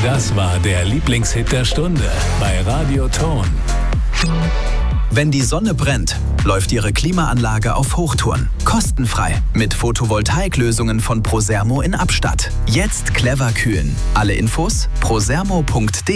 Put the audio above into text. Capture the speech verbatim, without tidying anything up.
Das war der Lieblingshit der Stunde bei Radio Ton. Wenn die Sonne brennt, läuft Ihre Klimaanlage auf Hochtouren. Kostenfrei mit Photovoltaiklösungen von Prosermo in Abstatt. Jetzt clever kühlen. Alle Infos prosermo punkt de.